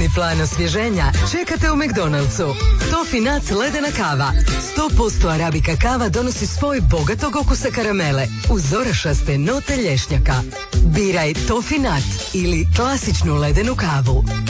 plan osvježenja čekate u McDonald'su. Toffee Nut ledena kava. 100% arabika kava donosi svoj bogatog okusa karamele uz orašaste note lješnjaka. Biraj Toffee Nut ili klasičnu ledenu kavu.